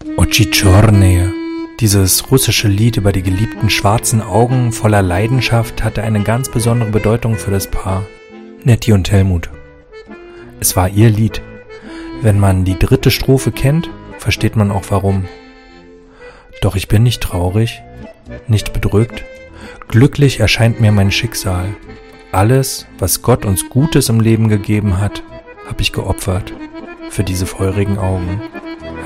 Oczy czarne. Dieses russische Lied über die geliebten schwarzen Augen voller Leidenschaft hatte eine ganz besondere Bedeutung für das Paar, Nettie und Helmut. Es war ihr Lied. Wenn man die 3. Strophe kennt, versteht man auch warum. Doch ich bin nicht traurig, nicht bedrückt. Glücklich erscheint mir mein Schicksal. Alles, was Gott uns Gutes im Leben gegeben hat, habe ich geopfert für diese feurigen Augen.